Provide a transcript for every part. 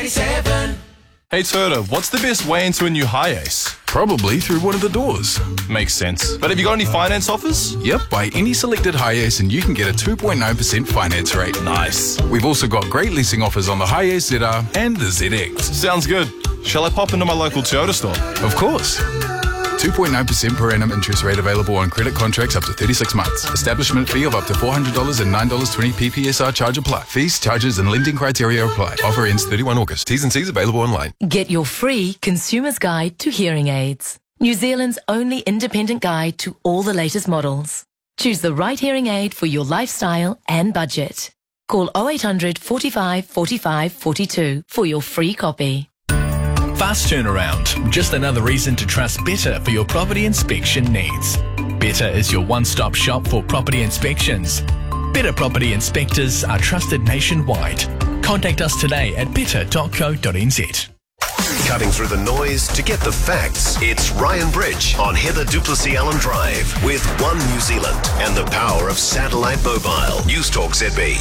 98.7. Hey Turtle, what's the best way into a new Hi-Ace? Probably through one of the doors. Makes sense. But have you got any finance offers? Yep, buy any selected Hi-Ace and you can get a 2.9% finance rate. Nice. We've also got great leasing offers on the Hi-Ace ZR and the ZX. Sounds good. Shall I pop into my local Toyota store? Of course. 2.9% per annum interest rate available on credit contracts up to 36 months. Establishment fee of up to $400 and $9.20 PPSR charge apply. Fees, charges and lending criteria apply. Offer ends 31 August. T's and C's available online. Get your free consumer's guide to hearing aids. New Zealand's only independent guide to all the latest models. Choose the right hearing aid for your lifestyle and budget. Call 0800 45 45 42 for your free copy. Fast turnaround. Just another reason to trust Better for your property inspection needs. Better is your one-stop shop for property inspections. Better property inspectors are trusted nationwide. Contact us today at better.co.nz. Cutting through the noise to get the facts. It's Ryan Bridge on Heather Duplessis Allen Drive with One New Zealand and the power of satellite mobile. News Talk ZB.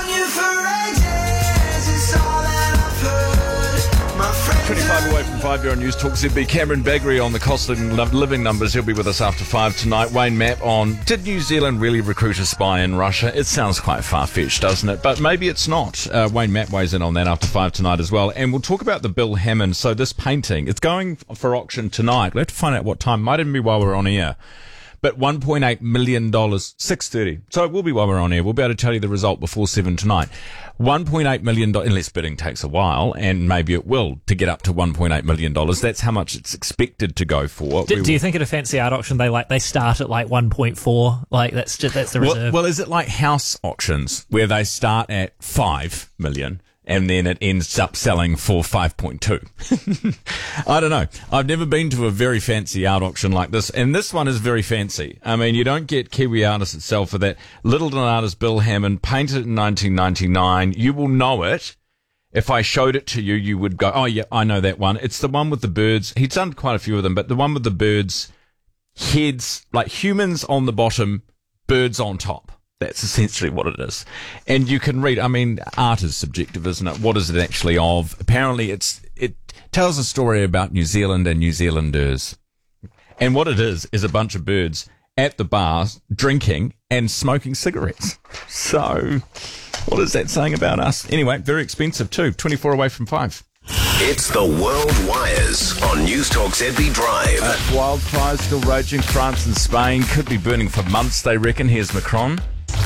25 away from 5 here on News Talk ZB. Cameron Baggery on the cost of living numbers. He'll be with us after 5 tonight. Wayne Mapp on did New Zealand really recruit a spy in Russia? It sounds quite far-fetched, doesn't it? But maybe it's not. Wayne Mapp weighs in on that after 5 tonight as well. And we'll talk about the Bill Hammond. So this painting, it's going for auction tonight. We'll have to find out what time. Might even be while we're on air. But $1.8 million, 6:30. So it will be while we're on air. We'll be able to tell you the result before 7 tonight. $1.8 million, unless bidding takes a while, and maybe it will, to get up to $1.8 million. That's how much it's expected to go for. Do you think at a fancy art auction they start at like 1.4? Like that's the reserve. Well, is it like house auctions where they start at 5 million? And then it ends up selling for 5.2. I don't know. I've never been to a very fancy art auction like this, and this one is very fancy. I mean, you don't get Kiwi artist itself for that. Littleton artist Bill Hammond painted it in 1999. You will know it. If I showed it to you, you would go, oh yeah, I know that one. It's the one with the birds. He's done quite a few of them, but the one with the birds' heads, like humans on the bottom, birds on top. That's essentially what it is. And you can read, I mean, art is subjective, isn't it? What is it actually of? Apparently it tells a story about New Zealand and New Zealanders. And what it is a bunch of birds at the bars drinking and smoking cigarettes. So what is that saying about us? Anyway, very expensive too. 24 away from 5. It's the World Wires on News Talk ZB Drive. Wildfires still raging. France and Spain could be burning for months, they reckon. Here's Macron.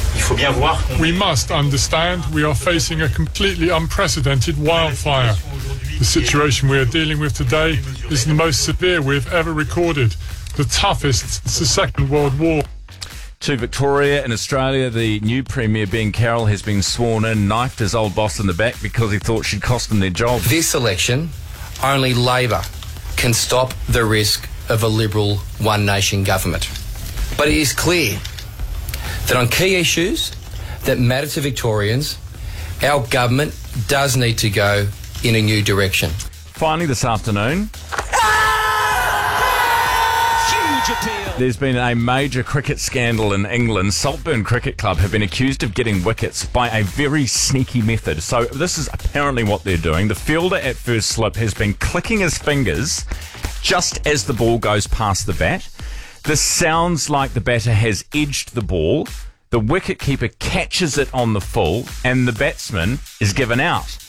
We must understand we are facing a completely unprecedented wildfire. The situation we are dealing with today is the most severe we've ever recorded, the toughest since the Second World War. To Victoria in Australia, the new Premier, Ben Carroll, has been sworn in, knifed his old boss in the back because he thought she'd cost him their job. This election, only Labor can stop the risk of a Liberal One Nation government. But it is clear that on key issues that matter to Victorians, our government does need to go in a new direction. Finally, this afternoon, there's been a major cricket scandal in England. Saltburn Cricket Club have been accused of getting wickets by a very sneaky method. So this is apparently what they're doing. The fielder at first slip has been clicking his fingers just as the ball goes past the bat. This sounds like the batter has edged the ball. The wicketkeeper catches it on the full and the batsman is given out.